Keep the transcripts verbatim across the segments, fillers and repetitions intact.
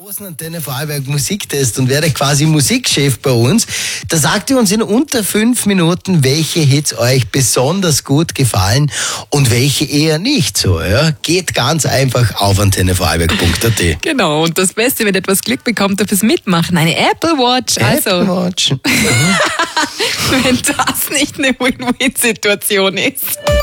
großen Antenne Vorarlberg Musiktest und werde quasi Musikchef bei uns. Da sagt ihr uns in unter fünf Minuten, welche Hits euch besonders gut gefallen und welche eher nicht so. Ja? Geht ganz einfach auf antenne vorarlberg punkt a t. Genau, und das Beste, wenn ihr etwas Glück bekommt, fürs Mitmachen, eine Apple Watch. Apple Also, Watch. wenn das nicht eine Win-Win-Situation ist.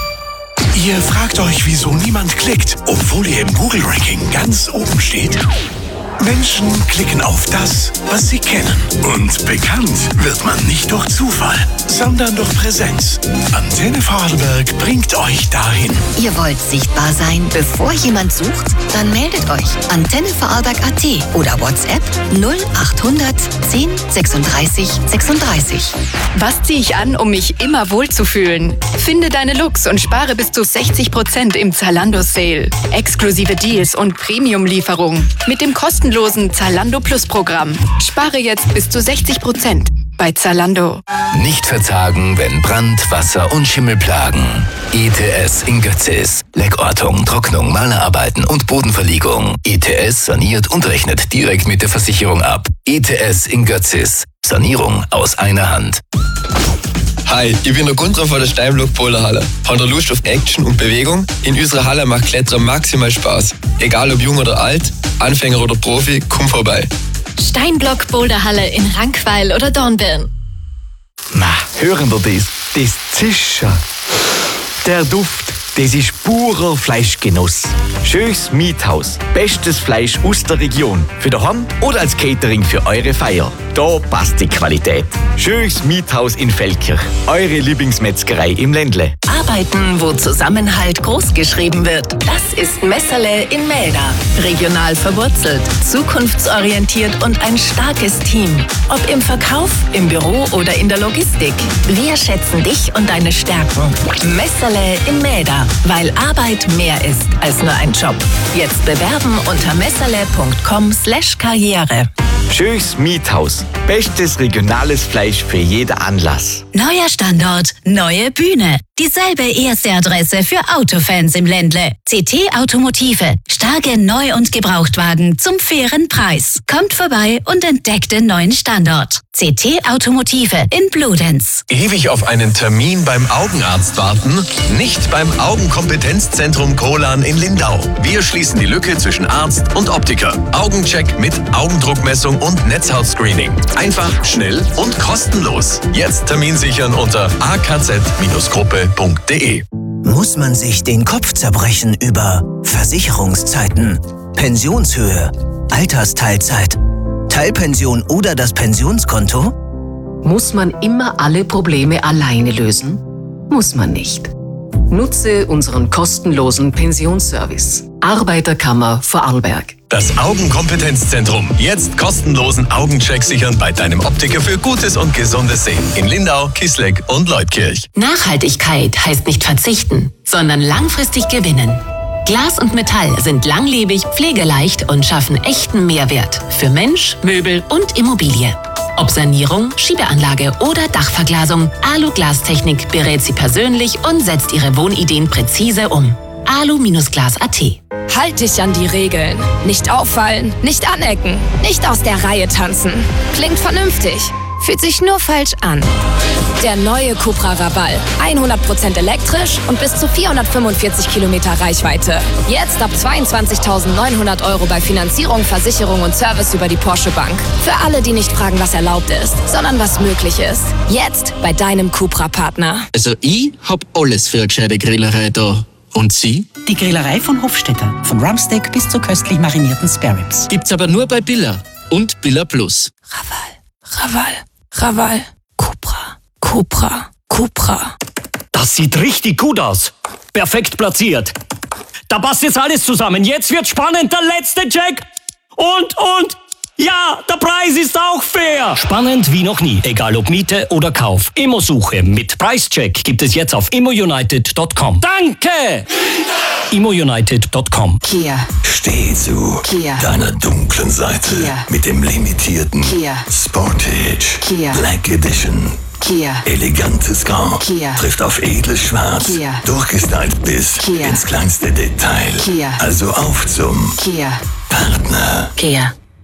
Ihr fragt euch, wieso niemand klickt, obwohl ihr im Google-Ranking ganz oben steht? Menschen klicken auf das, was sie kennen. Und bekannt wird man nicht durch Zufall, sondern durch Präsenz. Antenne Vorarlberg bringt euch dahin. Ihr wollt sichtbar sein, bevor jemand sucht? Dann meldet euch. Antenne Vorarlberg punkt a t oder WhatsApp null achthundert zehn sechsunddreißig sechsunddreißig. Was ziehe ich an, um mich immer wohlzufühlen? Finde deine Looks und spare bis zu sechzig Prozent im Zalando Sale. Exklusive Deals und Premium-Lieferung. Mit dem kostenlosen Zalando Plus Programm. Spare jetzt bis zu sechzig Prozent bei Zalando. Nicht verzagen, wenn Brand, Wasser und Schimmel plagen. E T S in Götzis. Leckortung, Trocknung, Malerarbeiten und Bodenverlegung. E T S saniert und rechnet direkt mit der Versicherung ab. E T S in Götzis. Sanierung aus einer Hand. Hi, ich bin der Gunther von der Steinblock Boulderhalle. Habt ihr Lust auf Action und Bewegung? In unserer Halle macht Klettern maximal Spaß. Egal ob jung oder alt, Anfänger oder Profi, komm vorbei. Steinblock Boulderhalle in Rankweil oder Dornbirn. Na, hören wir das? Das Zischen. Der Duft, das ist purer Fleischgenuss. Schönes Miethaus. Bestes Fleisch aus der Region. Für daheim oder als Catering für eure Feier. Da passt die Qualität. Schönes Miethaus in Feldkirch. Eure Lieblingsmetzgerei im Ländle. Arbeiten, wo Zusammenhalt groß geschrieben wird. Das ist Messerle in Melda. Regional verwurzelt, zukunftsorientiert und ein starkes Team. Ob im Verkauf, im Büro oder in der Logistik. Wir schätzen dich und deine Stärken. Messerle in Melda, weil Arbeit mehr ist als nur ein Job. Jetzt bewerben unter messerle punkt com slash karriere. Schönes Miethaus. Bestes regionales Fleisch für jeden Anlass. Neuer Standort, neue Bühne. Dieselbe erste Adresse für Autofans im Ländle. C T Automotive. Starke Neu- und Gebrauchtwagen zum fairen Preis. Kommt vorbei und entdeckt den neuen Standort. C T Automotive in Bludenz. Ewig auf einen Termin beim Augenarzt warten? Nicht beim Augenkompetenzzentrum Kolan in Lindau. Wir schließen die Lücke zwischen Arzt und Optiker. Augencheck mit Augendruckmessung und Netzhautscreening. Einfach, schnell und kostenlos. Jetzt Termin sichern unter a k z gruppe punkt d e. Muss man sich den Kopf zerbrechen über Versicherungszeiten, Pensionshöhe, Altersteilzeit, Teilpension oder das Pensionskonto? Muss man immer alle Probleme alleine lösen? Muss man nicht. Nutze unseren kostenlosen Pensionsservice. Arbeiterkammer Vorarlberg. Das Augenkompetenzzentrum. Jetzt kostenlosen Augencheck sichern bei deinem Optiker für gutes und gesundes Sehen. In Lindau, Kisleck und Leutkirch. Nachhaltigkeit heißt nicht verzichten, sondern langfristig gewinnen. Glas und Metall sind langlebig, pflegeleicht und schaffen echten Mehrwert für Mensch, Möbel und Immobilie. Ob Sanierung, Schiebeanlage oder Dachverglasung, Alu-Glastechnik berät Sie persönlich und setzt Ihre Wohnideen präzise um. alu Glas punkt a t. Halt dich an die Regeln. Nicht auffallen, nicht anecken, nicht aus der Reihe tanzen. Klingt vernünftig, fühlt sich nur falsch an. Der neue Cupra Raval. hundert Prozent elektrisch und bis zu vierhundertfünfundvierzig Kilometer Reichweite. Jetzt ab zweiundzwanzigtausendneunhundert Euro bei Finanzierung, Versicherung und Service über die Porsche Bank. Für alle, die nicht fragen, was erlaubt ist, sondern was möglich ist. Jetzt bei deinem Cupra-Partner. Also ich hab alles für eine gescheite Grillerei da. Und Sie? Die Grillerei von Hofstetter. Von Rumpsteak bis zu köstlich marinierten Spareribs. Gibt's aber nur bei Billa und Billa Plus. Raval, Raval, Raval, Cupra, Cupra, Cupra. Das sieht richtig gut aus. Perfekt platziert. Da passt jetzt alles zusammen. Jetzt wird spannend. Der letzte Check. Und, und... Ja, der Preis ist auch fair. Spannend wie noch nie. Egal ob Miete oder Kauf. Immosuche mit Preischeck gibt es jetzt auf immo united punkt com. Danke! immo united punkt com. Kia. Steh zu Kia. deiner dunklen Seite Kia. mit dem limitierten Kia. Sportage Kia. Black Edition. Kia. Elegantes Grau Kia. trifft auf edles Schwarz. Kia. Durchgestylt bis Kia. ins kleinste Detail. Kia. Also auf zum Kia. Partner. Kia.